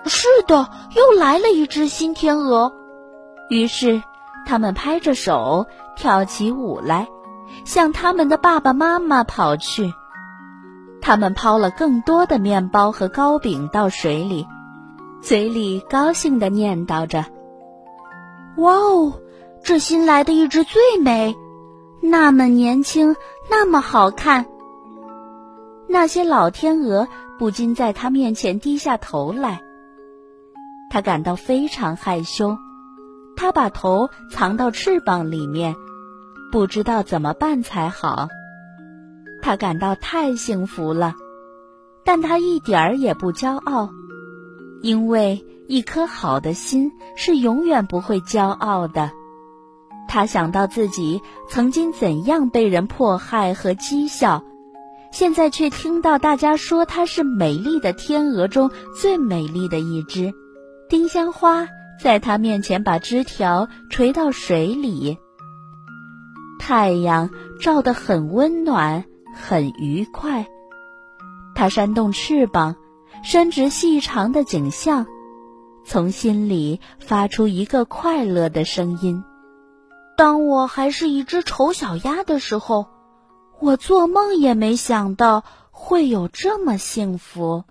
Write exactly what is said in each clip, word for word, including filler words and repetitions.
是的，又来了一只新天鹅。 于是他们拍着手跳起舞来，向他们的爸爸妈妈跑去。他们抛了更多的面包和糕饼到水里，嘴里高兴地念叨着： 哇哦，这新来的一只最美，那么年轻，那么好看。 那些老天鹅不禁在他面前低下头来。他感到非常害羞，他把头藏到翅膀里面，不知道怎么办才好。他感到太幸福了，但他一点儿也不骄傲，因为一颗好的心是永远不会骄傲的。他想到自己曾经怎样被人迫害和讥笑，现在却听到大家说他是美丽的天鹅中最美丽的一只。丁香花在他面前把枝条垂到水里，太阳照得很温暖，很愉快。它扇动翅膀，伸直细长的颈项，从心里发出一个快乐的声音。 当我还是一只丑小鸭的时候，我做梦也没想到会有这么幸福。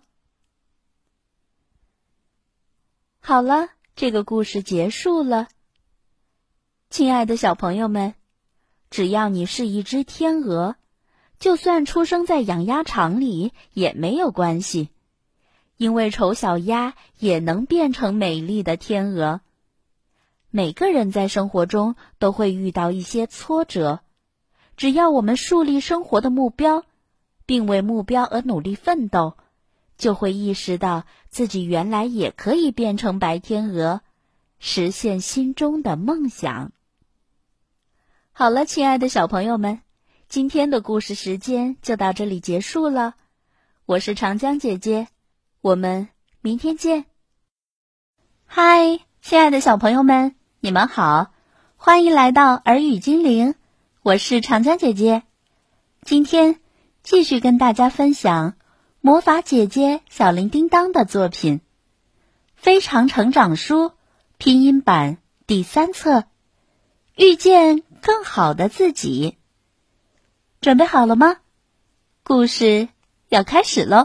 好了，这个故事结束了。亲爱的小朋友们，只要你是一只天鹅，就算出生在养鸭场里也没有关系，因为丑小鸭也能变成美丽的天鹅。每个人在生活中都会遇到一些挫折，只要我们树立生活的目标，并为目标而努力奋斗，就会意识到自己原来也可以变成白天鹅，实现心中的梦想。好了，亲爱的小朋友们，今天的故事时间就到这里结束了。我是长江姐姐，我们明天见。嗨，亲爱的小朋友们，你们好，欢迎来到儿语精灵，我是长江姐姐。今天继续跟大家分享魔法姐姐小铃叮当的作品《非常成长书》拼音版第三册，遇见更好的自己。准备好了吗？故事要开始喽！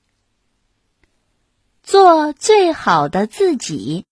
做最好的自己。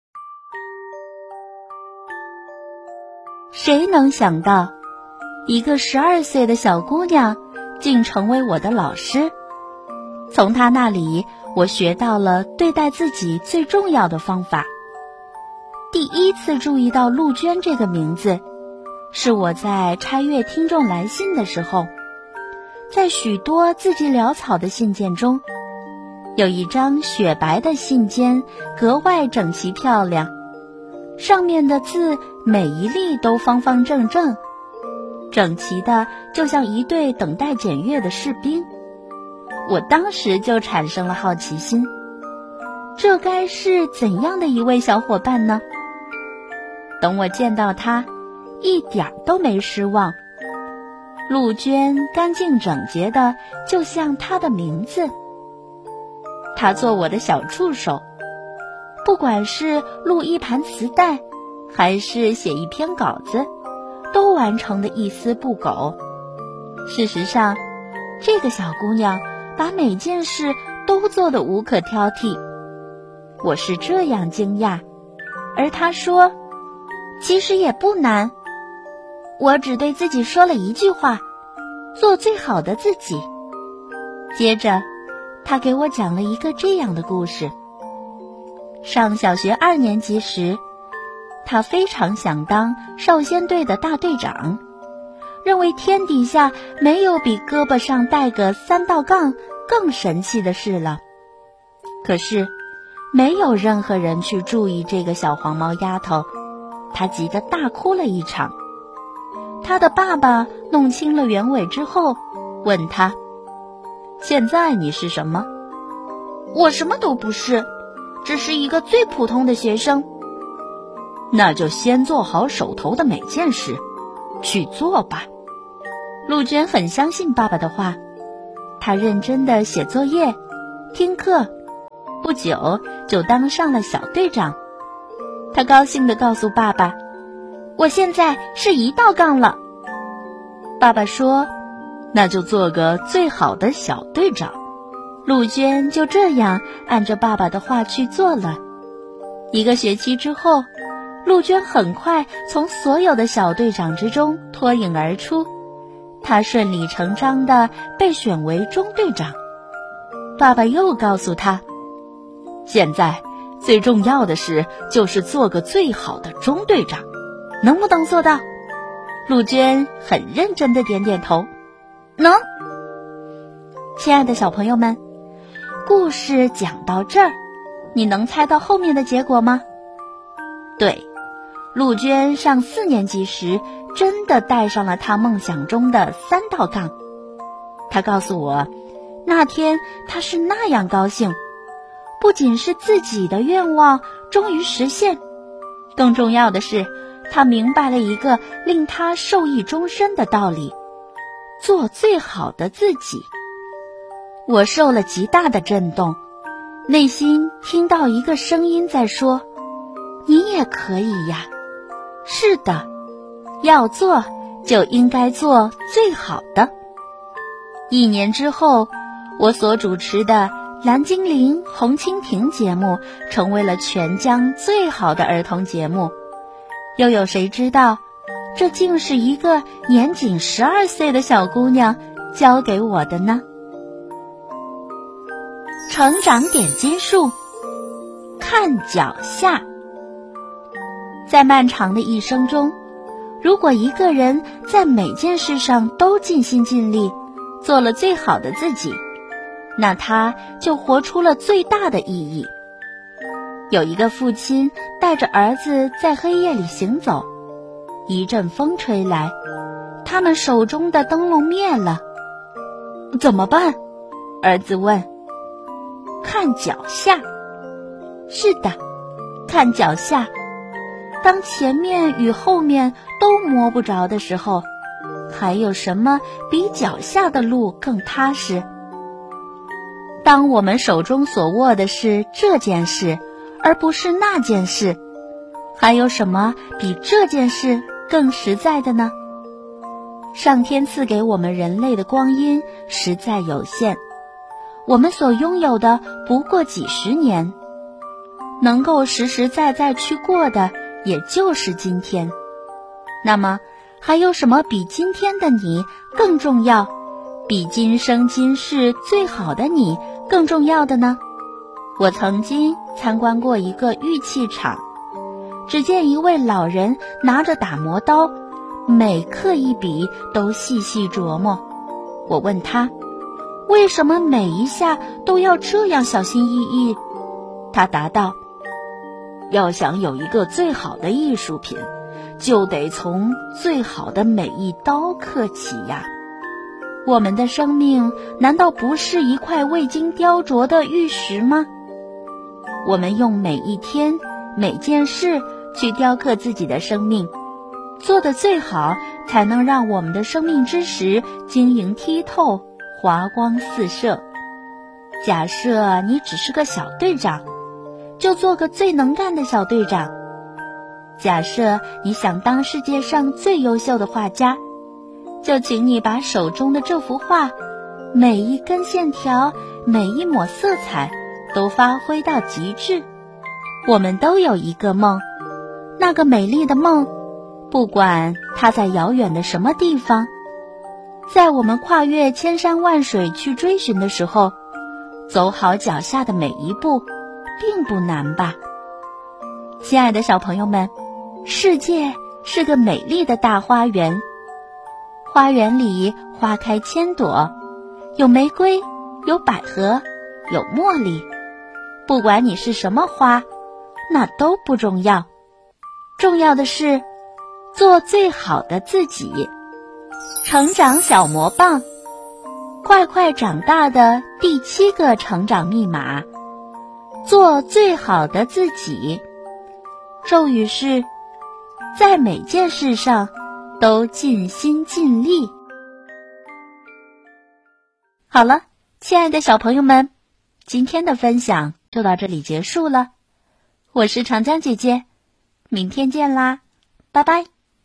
谁能想到，一个十二岁的小姑娘竟成为我的老师？从她那里，我学到了对待自己最重要的方法。第一次注意到陆娟这个名字，是我在拆阅听众来信的时候。在许多字迹潦草的信件中，有一张雪白的信笺格外整齐漂亮，上面的字每一粒都方方正正，整齐的就像一队等待检阅的士兵。我当时就产生了好奇心，这该是怎样的一位小伙伴呢？等我见到他，一点都没失望。陆娟干净整洁的，就像她的名字。她做我的小助手，不管是录一盘磁带，还是写一篇稿子，都完成的一丝不苟。事实上，这个小姑娘把每件事都做得无可挑剔。我是这样惊讶，而她说，其实也不难。我只对自己说了一句话，做最好的自己。接着，他给我讲了一个这样的故事。上小学二年级时，他非常想当少先队的大队长，认为天底下没有比胳膊上带个三道杠更神气的事了。可是，没有任何人去注意这个小黄毛丫头，她急得大哭了一场。他的爸爸弄清了原委之后，问他：现在你是什么？ 我什么都不是，只是一个最普通的学生。 那就先做好手头的每件事，去做吧。陆娟很相信爸爸的话，她认真地写作业、听课，不不久就当上了小队长。他高兴地告诉爸爸，我现在是一道杠了。爸爸说，那就做个最好的小队长。陆娟就这样按着爸爸的话去做了。一个学期之后，陆娟很快从所有的小队长之中脱颖而出，她顺理成章地被选为中队长。爸爸又告诉她，现在最重要的事就是做个最好的中队长，能不能做到？陆娟很认真地点点头，能。亲爱的小朋友们，故事讲到这儿，你能猜到后面的结果吗？对，陆娟上四年级时真的戴上了她梦想中的三道杠。她告诉我，那天她是那样高兴，不仅是自己的愿望终于实现，更重要的是，她明白了一个令她受益终身的道理：做最好的自己。我受了极大的震动，内心听到一个声音在说，你也可以呀。是的，要做就应该做最好的。一年之后，我所主持的蓝精灵红蜻蜓节目成为了全江最好的儿童节目。又有谁知道，这竟是一个年仅十二岁的小姑娘教给我的呢？成长点金术，看脚下。在漫长的一生中，如果一个人在每件事上都尽心尽力，做了最好的自己，那他就活出了最大的意义。有一个父亲带着儿子在黑夜里行走，一阵风吹来，他们手中的灯笼灭了。怎么办？儿子问。看脚下。是的，看脚下。当前面与后面都摸不着的时候，还有什么比脚下的路更踏实？当我们手中所握的是这件事，而不是那件事，还有什么比这件事更实在的呢？上天赐给我们人类的光阴实在有限，我们所拥有的不过几十年，能够实实在在去过的也就是今天。那么还有什么比今天的你更重要，比今生今世最好的你更重要的呢？我曾经参观过一个玉器厂，只见一位老人拿着打磨刀，每刻一笔都细细琢磨。我问他，为什么每一下都要这样小心翼翼？他答道，要想有一个最好的艺术品，就得从最好的每一刀刻起呀。我们的生命难道不是一块未经雕琢的玉石吗？我们用每一天每件事去雕刻自己的生命，做得最好，才能让我们的生命之石晶莹剔透，华光四射。假设你只是个小队长，就做个最能干的小队长。假设你想当世界上最优秀的画家，就请你把手中的这幅画，每一根线条，每一抹色彩都发挥到极致。我们都有一个梦，那个美丽的梦，不管它在遥远的什么地方，在我们跨越千山万水去追寻的时候，走好脚下的每一步并不难吧？亲爱的小朋友们，世界是个美丽的大花园，花园里花开千朵，有玫瑰，有百合，有茉莉。不管你是什么花，那都不重要，重要的是做最好的自己。成长小魔棒，快快长大的第七个成长密码，做最好的自己。咒语是，在每件事上都尽心尽力。好了，亲爱的小朋友们，今天的分享就到这里结束了。我是长江姐姐，明天见啦，拜拜。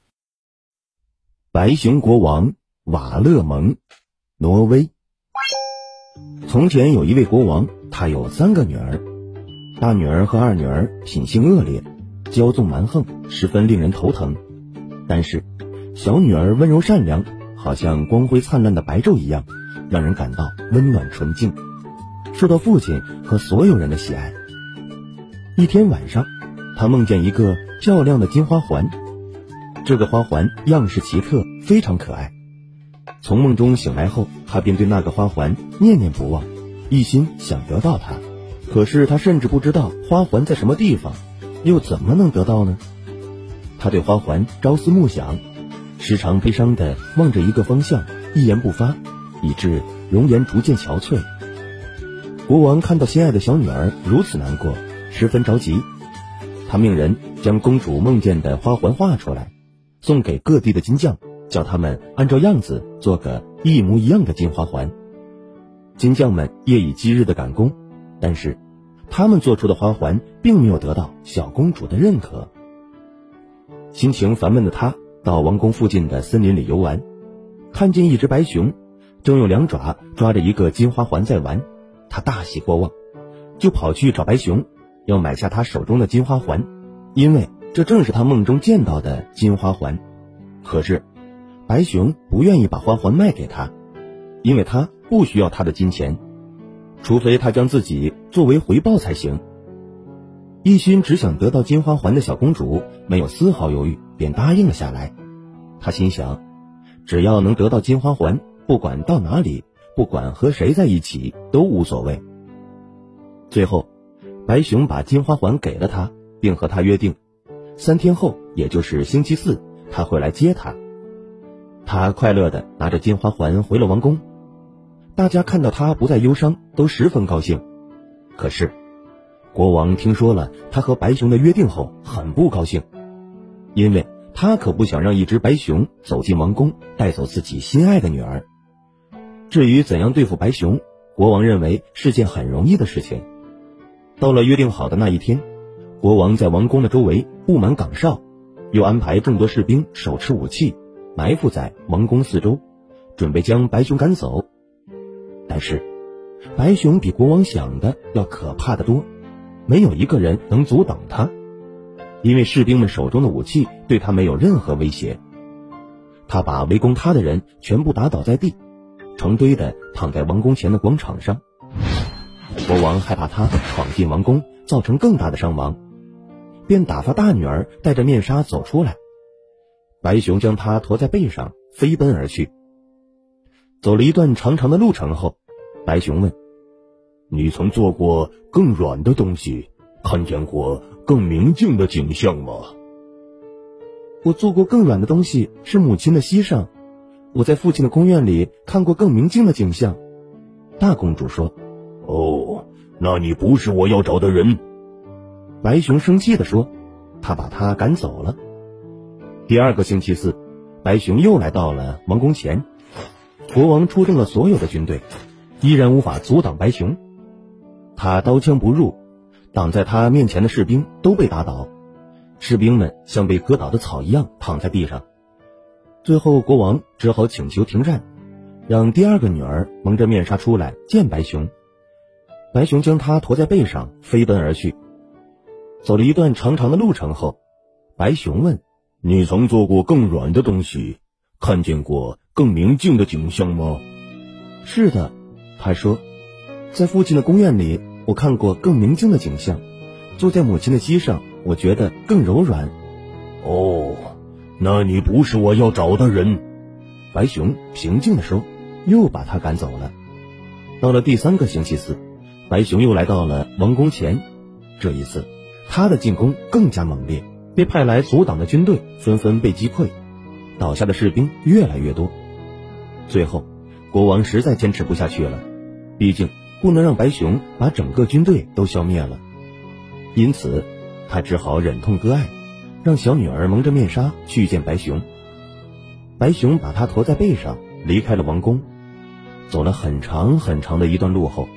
白熊国王瓦勒蒙，挪威。从前有一位国王，他有三个女儿，大女儿和二女儿品性恶劣，骄纵蛮横，十分令人头疼。但是小女儿温柔善良，好像光辉灿烂的白昼一样，让人感到温暖纯净，受到父亲和所有人的喜爱。一天晚上，她梦见一个漂亮的金花环，这个花环样式奇特，非常可爱。从梦中醒来后，她便对那个花环念念不忘，一心想得到它。可是她甚至不知道花环在什么地方，又怎么能得到呢？她对花环朝思暮想，时常悲伤地望着一个方向，一言不发，以致容颜逐渐憔悴。国王看到心爱的小女儿如此难过，十分着急。他命人将公主梦见的花环画出来，送给各地的金匠，叫他们按照样子做个一模一样的金花环。金匠们夜以继日的赶工，但是他们做出的花环并没有得到小公主的认可。心情烦闷的她到王宫附近的森林里游玩，看见一只白熊正用两爪抓着一个金花环在玩，她大喜过望，就跑去找白熊，要买下他手中的金花环，因为这正是他梦中见到的金花环。可是白熊不愿意把花环卖给他，因为他不需要他的金钱，除非他将自己作为回报才行。一心只想得到金花环的小公主没有丝毫犹豫，便答应了下来。她心想，只要能得到金花环，不管到哪里，不管和谁在一起都无所谓。最后白熊把金花环给了他，并和他约定，三天后，也就是星期四，他会来接他。他快乐地拿着金花环回了王宫，大家看到他不再忧伤，都十分高兴。可是国王听说了他和白熊的约定后，很不高兴，因为他可不想让一只白熊走进王宫，带走自己心爱的女儿。至于怎样对付白熊，国王认为是件很容易的事情。到了约定好的那一天，国王在王宫的周围布满岗哨，又安排众多士兵手持武器，埋伏在王宫四周，准备将白熊赶走。但是白熊比国王想的要可怕得多，没有一个人能阻挡他，因为士兵们手中的武器对他没有任何威胁。他把围攻他的人全部打倒在地，成堆的躺在王宫前的广场上。国王害怕他闯进王宫造成更大的伤亡，便打发大女儿戴着面纱走出来。白熊将她驮在背上飞奔而去。走了一段长长的路程后，白熊问，你曾做过更软的东西，看见过更明净的景象吗？我做过更软的东西是母亲的膝上，我在父亲的宫院里看过更明净的景象。大公主说，哦，那你不是我要找的人。白熊生气地说，他把他赶走了。第二个星期四，白熊又来到了王宫前，国王出动了所有的军队，依然无法阻挡白熊。他刀枪不入，挡在他面前的士兵都被打倒，士兵们像被割倒的草一样躺在地上。最后国王只好请求停战，让第二个女儿蒙着面纱出来见白熊。白熊将她驮在背上飞奔而去。走了一段长长的路程后，白熊问，你曾做过更软的东西，看见过更明净的景象吗？是的，他说，在父亲的宫院里，我看过更明净的景象，坐在母亲的膝上，我觉得更柔软。哦，那你不是我要找的人。白熊平静地说，又把他赶走了。到了第三个星期四，白熊又来到了王宫前。这一次他的进攻更加猛烈，被派来阻挡的军队纷纷被击溃，倒下的士兵越来越多。最后国王实在坚持不下去了，毕竟不能让白熊把整个军队都消灭了，因此他只好忍痛割爱，让小女儿蒙着面纱去见白熊。白熊把她驮在背上离开了王宫。走了很长很长的一段路后，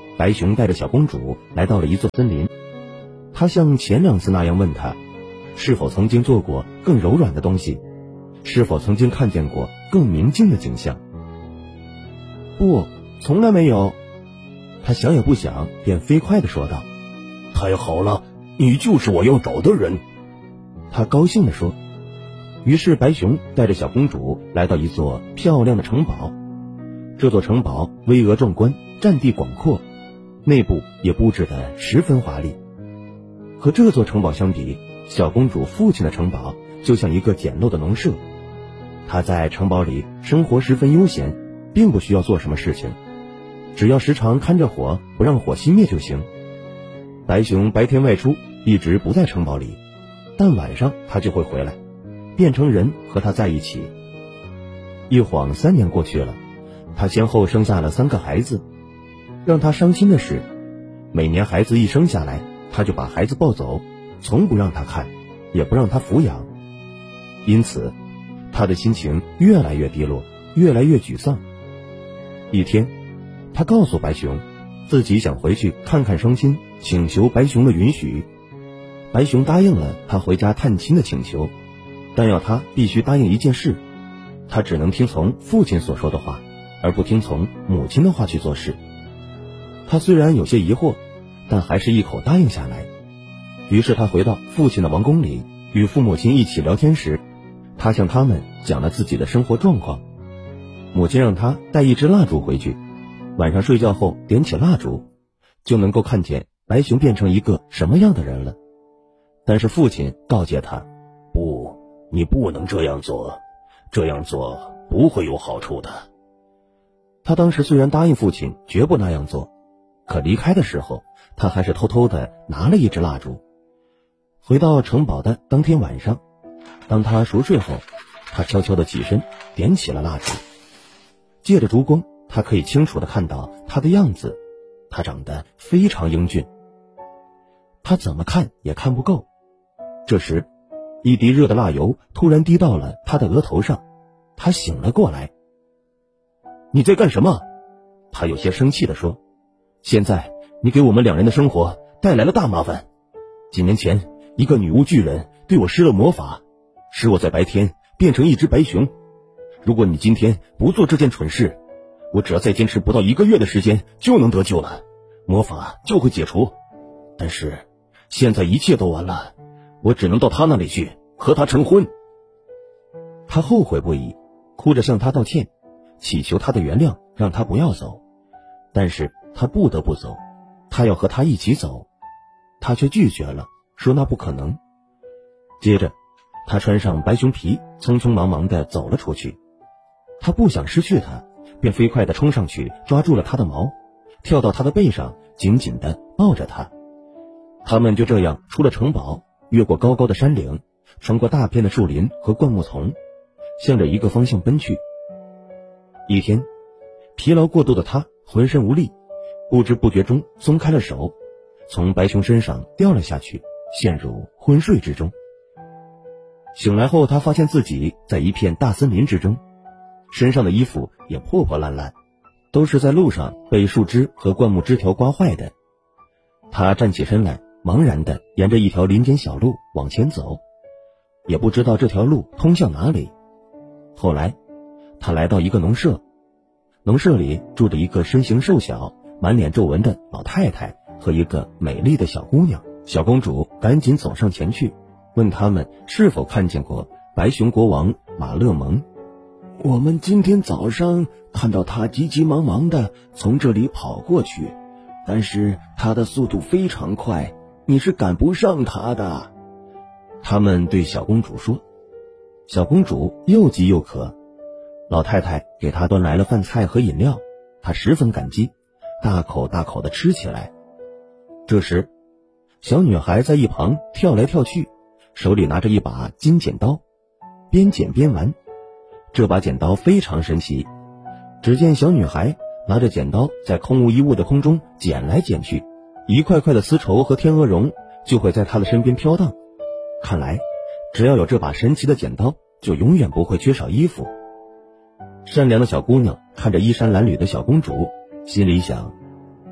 白熊带着小公主来到了一座森林。他像前两次那样问她，是否曾经做过更柔软的东西，是否曾经看见过更明净的景象。不，从来没有。他想也不想便飞快地说道。 太好了，你就是我要找的人。 他高兴地说。于是白熊带着小公主来到一座漂亮的城堡。这座城堡巍峨壮观，占地广阔，内部也布置得十分华丽。和这座城堡相比，小公主父亲的城堡就像一个简陋的农舍。她在城堡里生活十分悠闲，并不需要做什么事情，只要时常看着火，不让火熄灭就行。白熊白天外出，一直不在城堡里，但晚上他就会回来，变成人和他在一起。一晃三年过去了，他先后生下了三个孩子。让他伤心的是，每年孩子一生下来，他就把孩子抱走，从不让他看，也不让他抚养。因此他的心情越来越低落，越来越沮丧。一天，他告诉白熊自己想回去看看双亲，请求白熊的允许。白熊答应了他回家探亲的请求，但要他必须答应一件事，他只能听从父亲所说的话，而不听从母亲的话去做事。他虽然有些疑惑，但还是一口答应下来。于是他回到父亲的王宫里，与父母亲一起聊天时，他向他们讲了自己的生活状况。母亲让他带一支蜡烛回去，晚上睡觉后点起蜡烛，就能够看见白熊变成一个什么样的人了。但是父亲告诫他， 不，你不能这样做，这样做不会有好处的。 他当时虽然答应父亲绝不那样做，可离开的时候，他还是偷偷地拿了一支蜡烛。回到城堡的当天晚上，当他熟睡后，他悄悄地起身，点起了蜡烛。借着烛光，他可以清楚地看到他的样子，他长得非常英俊，他怎么看也看不够。这时，一滴热的蜡油突然滴到了他的额头上，他醒了过来。你在干什么？他有些生气地说。现在你给我们两人的生活带来了大麻烦。几年前，一个女巫巨人对我施了魔法，使我在白天变成一只白熊。如果你今天不做这件蠢事，我只要再坚持不到一个月的时间就能得救了，魔法就会解除。但是现在一切都完了，我只能到他那里去和他成婚。他后悔不已，哭着向他道歉，祈求他的原谅，让他不要走。但是他不得不走，他要和他一起走，他却拒绝了，说那不可能。接着他穿上白熊皮，匆匆忙忙地走了出去。他不想失去他，便飞快地冲上去抓住了他的毛，跳到他的背上，紧紧地抱着他。他们就这样出了城堡，越过高高的山岭，穿过大片的树林和灌木丛，向着一个方向奔去。一天，疲劳过度的他浑身无力，不知不觉中松开了手，从白熊身上掉了下去，陷入昏睡之中。醒来后，他发现自己在一片大森林之中，身上的衣服也破破烂烂，都是在路上被树枝和灌木枝条刮坏的。他站起身来，茫然地沿着一条林间小路往前走，也不知道这条路通向哪里。后来他来到一个农舍，农舍里住着一个身形瘦小、满脸皱纹的老太太和一个美丽的小姑娘。小公主赶紧走上前去，问他们是否看见过白熊国王马勒蒙。我们今天早上看到他急急忙忙地从这里跑过去，但是他的速度非常快，你是赶不上他的。他们对小公主说。小公主又饥又渴，老太太给她端来了饭菜和饮料，她十分感激，大口大口地吃起来。这时，小女孩在一旁跳来跳去，手里拿着一把金剪刀，边剪边玩。这把剪刀非常神奇，只见小女孩拿着剪刀在空无一物的空中剪来剪去，一块块的丝绸和天鹅绒就会在她的身边飘荡。看来只要有这把神奇的剪刀，就永远不会缺少衣服。善良的小姑娘看着衣衫褴褛的小公主，心里想，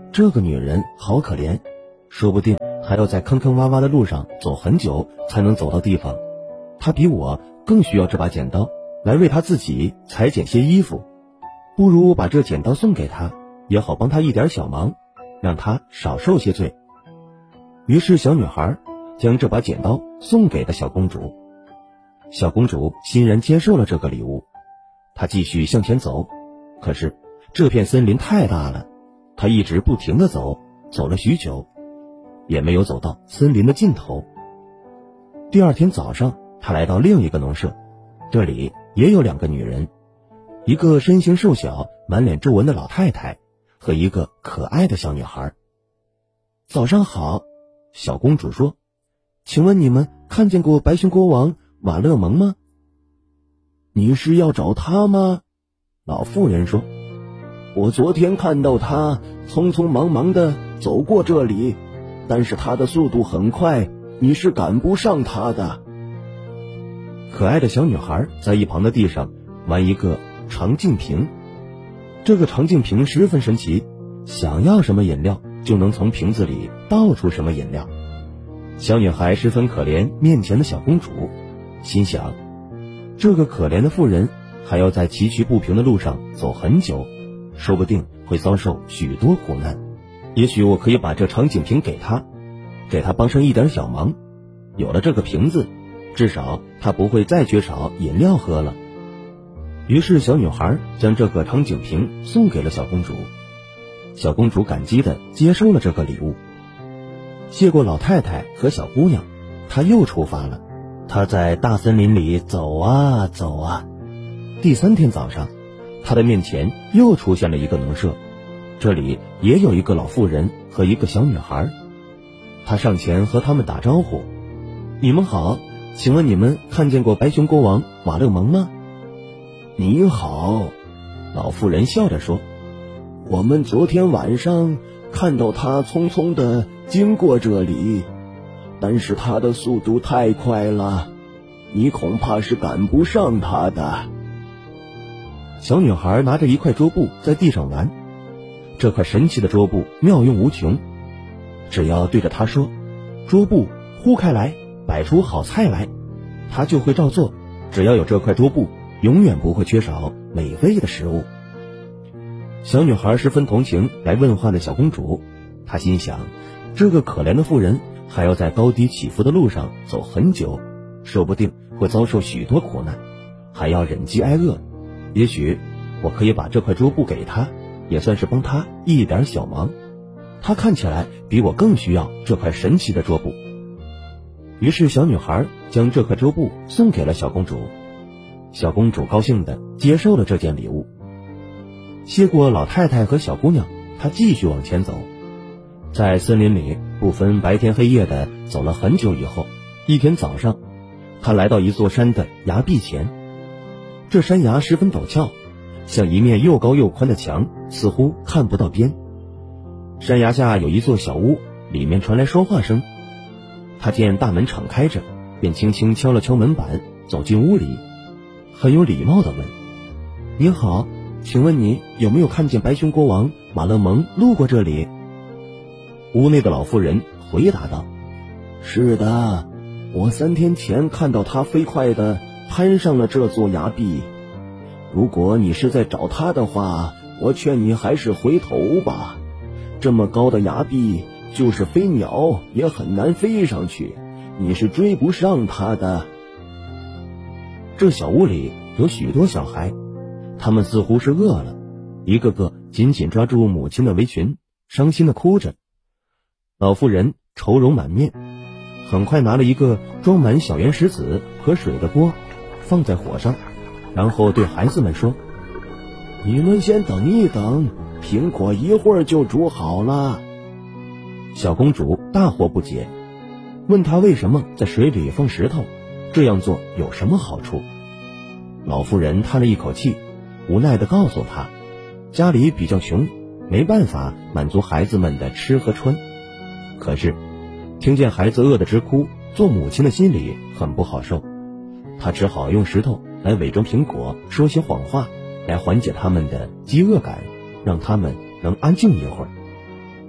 这个女人好可怜，说不定还要在坑坑洼洼的路上走很久才能走到地方。她比我更需要这把剪刀来为她自己裁剪些衣服，不如把这剪刀送给她，也好帮她一点小忙，让她少受些罪。于是小女孩将这把剪刀送给了小公主。小公主欣然接受了这个礼物，她继续向前走，可是这片森林太大了，她一直不停地走，走了许久，也没有走到森林的尽头。第二天早上，她来到另一个农舍，这里也有两个女人，一个身形瘦小、满脸皱纹的老太太，和一个可爱的小女孩。早上好，小公主说，请问你们看见过白熊国王瓦勒蒙吗？你是要找他吗？老妇人说，我昨天看到他匆匆忙忙地走过这里，但是他的速度很快，你是赶不上他的。可爱的小女孩在一旁的地上玩一个长镜瓶，这个长镜瓶十分神奇，想要什么饮料就能从瓶子里倒出什么饮料。小女孩十分可怜面前的小公主，心想，这个可怜的妇人还要在崎岖不平的路上走很久，说不定会遭受许多苦难。也许我可以把这长颈瓶给她，给她帮上一点小忙，有了这个瓶子，至少她不会再缺少饮料喝了。于是小女孩将这个长颈瓶送给了小公主，小公主感激地接受了这个礼物。谢过老太太和小姑娘，她又出发了。她在大森林里走啊走啊。第三天早上，她的面前又出现了一个农舍，这里也有一个老妇人和一个小女孩。她上前和他们打招呼，你们好，请问你们看见过白熊国王瓦勒蒙吗？你好，老妇人笑着说，我们昨天晚上看到他匆匆地经过这里，但是他的速度太快了，你恐怕是赶不上他的。小女孩拿着一块桌布在地上玩，这块神奇的桌布妙用无穷，只要对着它说，桌布呼开来，摆出好菜来，它就会照做，只要有这块桌布，永远不会缺少美味的食物。小女孩十分同情来问话的小公主，她心想，这个可怜的妇人还要在高低起伏的路上走很久，说不定会遭受许多苦难，还要忍饥挨饿。也许我可以把这块桌布给她，也算是帮她一点小忙。她看起来比我更需要这块神奇的桌布。于是小女孩将这块桌布送给了小公主，小公主高兴地接受了这件礼物。谢过老太太和小姑娘，她继续往前走。在森林里不分白天黑夜的走了很久以后，一天早上，她来到一座山的崖壁前。这山崖十分陡峭，像一面又高又宽的墙，似乎看不到边。山崖下有一座小屋，里面传来说话声。她见大门敞开着，便轻轻敲了敲门板，走进屋里，很有礼貌地问，您好，请问你有没有看见白熊国王瓦勒蒙路过这里？屋内的老妇人回答道，是的，我三天前看到他飞快地攀上了这座崖壁。如果你是在找他的话，我劝你还是回头吧。这么高的崖壁，就是飞鸟也很难飞上去，你是追不上他的。这小屋里有许多小孩，他们似乎是饿了，一个个紧紧抓住母亲的围裙，伤心地哭着。老妇人愁容满面，很快拿了一个装满小圆石子和水的锅，放在火上，然后对孩子们说，你们先等一等，苹果一会儿就煮好了。小公主大惑不解，问她为什么在水里放石头，这样做有什么好处？老妇人叹了一口气，无奈地告诉她，家里比较穷，没办法满足孩子们的吃和穿。可是听见孩子饿得直哭，做母亲的心里很不好受，她只好用石头来伪装苹果，说些谎话，来缓解他们的饥饿感，让他们能安静一会儿。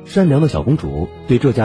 善良的小公主对这家